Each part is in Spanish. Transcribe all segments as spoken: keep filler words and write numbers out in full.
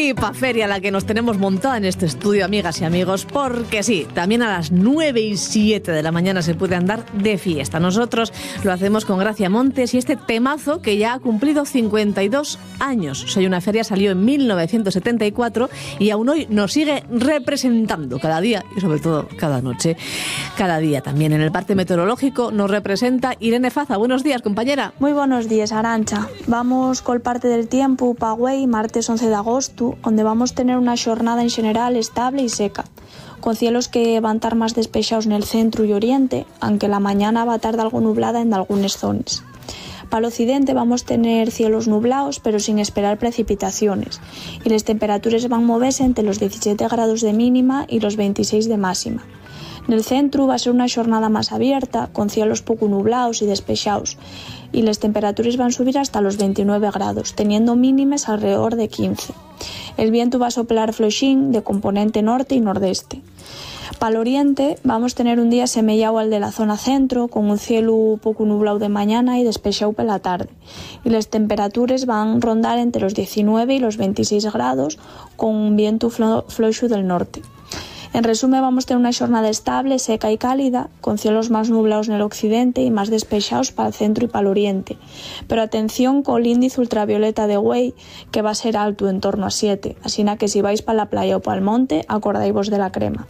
Flipa Feria la que nos tenemos montada en este estudio, amigas y amigos, porque sí, también a las nueve y siete de la mañana se puede andar de fiesta. Nosotros lo hacemos con Gracia Montes y este temazo que ya ha cumplido cincuenta y dos años. Soy una feria, salió en mil novecientos setenta y cuatro y aún hoy nos sigue representando cada día y sobre todo cada noche. Cada día también en el parte meteorológico nos representa Irene Faza. Buenos días, compañera. Muy buenos días, Arancha. Vamos col parte del tiempo pa Güei, martes once de agosto, donde vamos tener una xornada en general estable y seca, con cielos que van a estar más despexados en el centro y oriente, aunque la mañana va a estar algo nublada en algunas zonas. Para el occidente vamos a tener cielos nublados, pero sin esperar precipitaciones, y las temperaturas van a moverse entre los diecisiete grados de mínima y los veintiséis de máxima. En el centro va a ser una jornada más abierta, con cielos poco nublados y despexados, y las temperaturas van a subir hasta los veintinueve grados, teniendo mínimas alrededor de quince. El viento va a soplar floxín de componente norte y nordeste. Para el oriente vamos a tener un día semellado al de la zona centro, con un cielo poco nublado de mañana y despexado por la tarde, y las temperaturas van a rondar entre los diecinueve y los veintiséis grados, con un viento flo floxo del norte. En resumen, vamos a tener una jornada estable, seca y cálida, con cielos más nublados en el occidente y más despexados para el centro y para el oriente. Pero atención con el índice ultravioleta de Güei, que va a ser alto, en torno a siete. Así que si vais para la playa o para el monte, acordáis de la crema.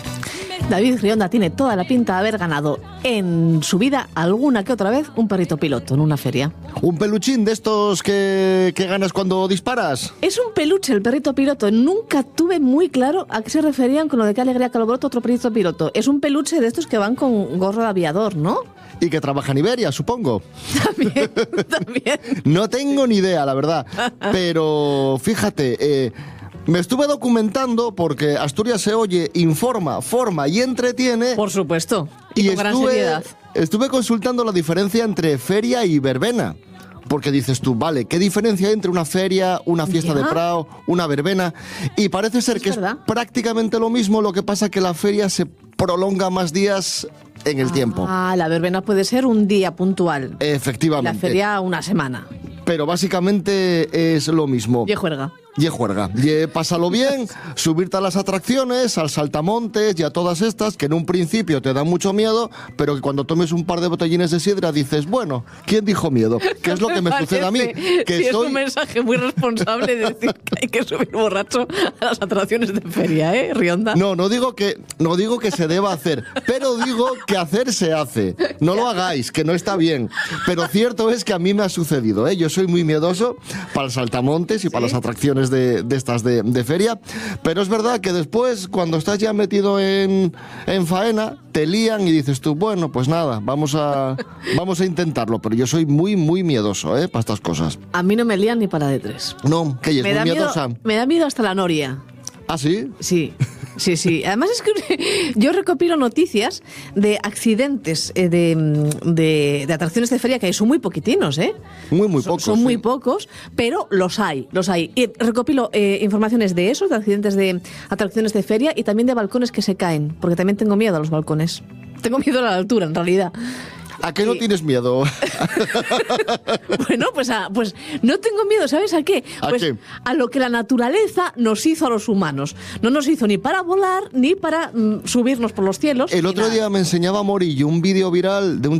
David Rionda tiene toda la pinta de haber ganado en su vida alguna que otra vez un perrito piloto en una feria. ¿Un peluchín de estos que, que ganas cuando disparas? Es un peluche el perrito piloto. Nunca tuve muy claro a qué se referían con lo de qué alegría que lo broto otro perrito piloto. Es un peluche de estos que van con gorro de aviador, ¿no? Y que trabaja en Iberia, supongo. También, también. No tengo ni idea, la verdad. Pero fíjate, eh, me estuve documentando porque Asturias se oye, informa, forma y entretiene. Por supuesto. Y, y con gran estuve, seriedad. Estuve consultando la diferencia entre feria y verbena. Porque dices tú, vale, ¿qué diferencia hay entre una feria, una fiesta ¿Ya? de Prado, una verbena? Y parece ser es que verdad. es prácticamente lo mismo, lo que pasa que la feria se prolonga más días en el ah, tiempo. Ah, la verbena puede ser un día puntual. Efectivamente. La feria una semana. Pero básicamente es lo mismo. Y juerga. Y juerga. Y pásalo bien, subirte a las atracciones, al saltamontes y a todas estas que en un principio te dan mucho miedo, pero que cuando tomes un par de botellines de sidra dices, bueno, ¿quién dijo miedo? ¿Qué es lo que me sucede a mí? Que sí, soy... es un mensaje muy responsable de decir que hay que subir borracho a las atracciones de feria, ¿eh, Rionda? No, no digo que, no digo que se deba hacer, pero digo que hacer se hace. No lo hagáis, que no está bien. Pero cierto es que a mí me ha sucedido, ¿eh? Yo soy muy miedoso para el saltamontes y ¿sí? para las atracciones De, de estas de, de feria, pero es verdad que después cuando estás ya metido en, en faena te lían y dices tú, bueno, pues nada, vamos a vamos a intentarlo, pero yo soy muy muy miedoso, ¿eh? Para estas cosas. A mí no me lían ni para de tres. No, que ella es me muy da miedosa. Miedo, me da miedo hasta la noria. ¿Ah, sí? Sí. Sí, sí. Además es que yo recopilo noticias de accidentes eh, de, de, de atracciones de feria que son muy poquitinos, ¿eh? Muy, muy son, pocos. Son sí. muy pocos, pero los hay, los hay. Y recopilo eh, informaciones de esos, de accidentes de atracciones de feria y también de balcones que se caen, porque también tengo miedo a los balcones. Tengo miedo a la altura, en realidad. ¿A qué no y... tienes miedo? Bueno, pues, a, pues no tengo miedo, ¿sabes a qué? ¿A Pues qué? a lo que la naturaleza nos hizo a los humanos. No nos hizo ni para volar, ni para mm, subirnos por los cielos. El otro nada. día me enseñaba Morillo un vídeo viral de un